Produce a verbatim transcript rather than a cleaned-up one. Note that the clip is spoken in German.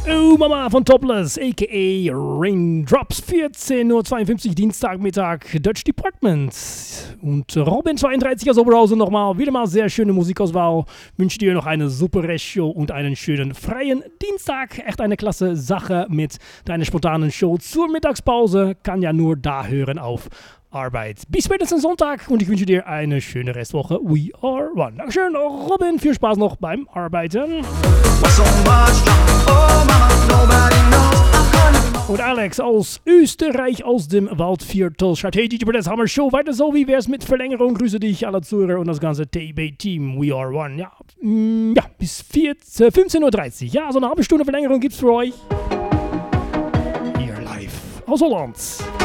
Oh Mama von Topless, a k a. Raindrops, vierzehn Uhr zweiundfünfzig, Dienstagmittag, Dutch Department. Und Robin zweiunddreißig aus Oberhausen nochmal, wieder mal sehr schöne Musikauswahl. Wünsche dir noch eine super Restshow und einen schönen freien Dienstag. Echt eine klasse Sache mit deiner spontanen Show zur Mittagspause. Kann ja nur da hören auf Arbeit. Bis spätestens Sonntag und ich wünsche dir eine schöne Restwoche. We are one. Dankeschön, Robin. Viel Spaß noch beim Arbeiten. Und Alex aus Österreich, aus dem Waldviertel, schreibt: Hey D J Protest, Hammer Show, weiter so, wie wär's mit Verlängerung? Grüße dich, alle Zuhörer und das ganze T B-Team. We are one. Ja, mm, ja bis vierzehn, fünfzehn Uhr dreißig. Ja, so eine halbe Stunde Verlängerung gibt's für euch. Hier live aus Holland.